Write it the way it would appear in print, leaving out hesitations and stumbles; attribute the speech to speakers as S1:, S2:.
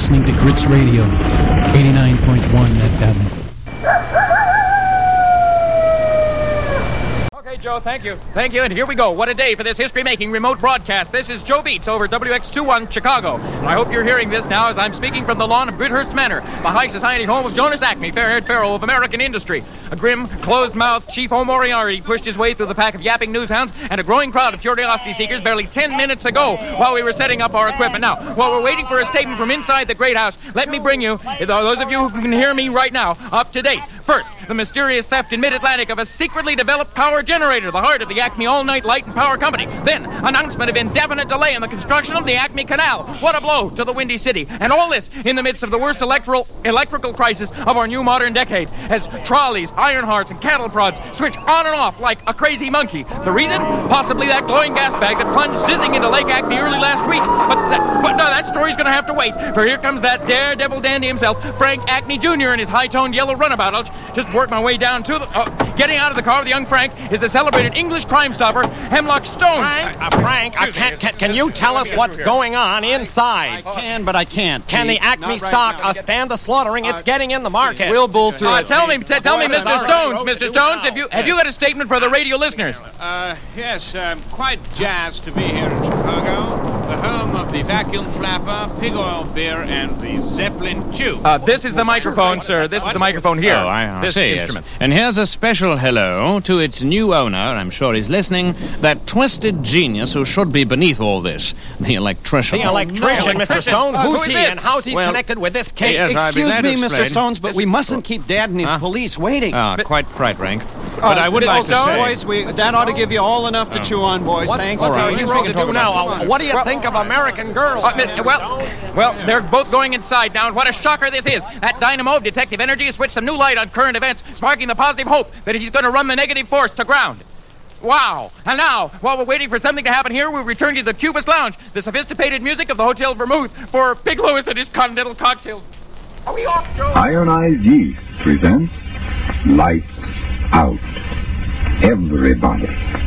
S1: listening to Grits Radio, 89.1 FM.
S2: Okay, Joe, thank you. Thank you, and here we go. What a day for this history-making remote broadcast. This is Joe Beats over WX21 Chicago. And I hope you're hearing this now as I'm speaking from the lawn of Goodhurst Manor, the high society home of Jonas Acme, fair-haired pharaoh of American industry. A grim, closed-mouthed Chief O'Moriarty pushed his way through the pack of yapping newshounds and a growing crowd of curiosity seekers barely 10 minutes ago while we were setting up our equipment. Now, while we're waiting for a statement from inside the Great House, let me bring you, those of you who can hear me right now, up to date. First, the mysterious theft in mid-Atlantic of a secretly developed power generator, the heart of the Acme All-Night Light and Power Company. Then, announcement of indefinite delay in the construction of the Acme Canal. What a blow to the Windy City. And all this in the midst of the worst electrical crisis of our new modern decade, as trolleys, iron hearts, and cattle prods switch on and off like a crazy monkey. The reason? Possibly that glowing gas bag that plunged zizzing into Lake Acme early last week. But no, that story's going to have to wait, for here comes that daredevil dandy himself, Frank Acme Jr. in his high-toned yellow runabout. I'll just work my way down to the... getting out of the car with young Frank is the celebrated English crime stopper, Hemlock Stone.
S3: Frank, can you tell us what's going on inside?
S4: I can, but I can't.
S3: Can the Acme stock stand the slaughtering it's getting in the market?
S4: We'll bull through it.
S2: Tell me, Mr. Stones, have you got a statement for the radio listeners?
S5: Yes, I'm quite jazzed to be here in Chicago, the home of the vacuum flapper, pig oil beer, and the Zeppelin tube.
S2: This is the microphone, sir. This is the microphone here.
S5: Oh, I
S2: this
S5: see,
S2: instrument.
S5: Yes. And here's a special hello to its new owner, I'm sure he's listening, that twisted genius who should be beneath all this, the electrician.
S3: The electrician, Mr. Stones? Who's he, and how's he connected with this case?
S5: Yes,
S4: Excuse me, Mr. Stones, but we mustn't keep Dad and his police waiting.
S5: Quite right, Rank. But I would like to say...
S4: Boys, that ought to give you all enough to chew on, boys. Thanks.
S3: What's our hero to do now? What do you think of American Girl?
S2: Well, they're both going inside now, and what a shocker this is. That dynamo of detective energy has switched some new light on current events, sparking the positive hope that he's going to run the negative force to ground. Wow. And now, while we're waiting for something to happen here, we return to the Cubist Lounge, the sophisticated music of the Hotel Vermouth, for Big Louis and his continental cocktail. Are we off, Joe?
S6: Ironized Yeast presents Lights Out. Everybody